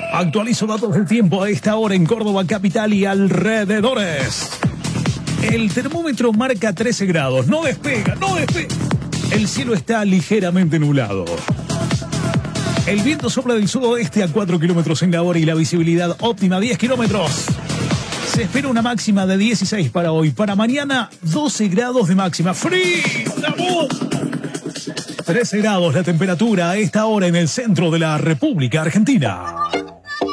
Actualizo datos del tiempo a esta hora en Córdoba capital y alrededores. El termómetro marca 13 grados. No despega, no despega. El cielo está ligeramente nublado. El viento sopla del sudoeste a 4 kilómetros en la hora y la visibilidad óptima 10 kilómetros. Se espera una máxima de 16 para hoy. Para mañana, 12 grados de máxima. ¡Frío! ¡La voz! 13 grados la temperatura a esta hora en el centro de la República Argentina.